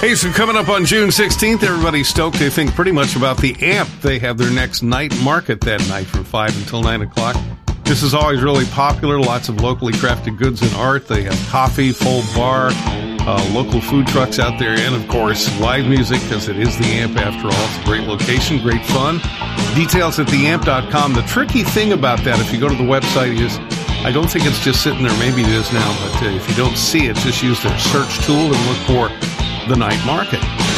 Hey, so coming up on June 16th, everybody's stoked. They think pretty much about the AMP. They have their next night market that night from 5 until 9 o'clock. This is always really popular. Lots of locally crafted goods and art. They have coffee, full bar, local food trucks out there, and, of course, live music, because it is the AMP after all. It's a great location, great fun. Details at theamp.com. The tricky thing about that, if you go to the website, is I don't think it's just sitting there. Maybe it is now, but if you don't see it, just use their search tool and look for the night market.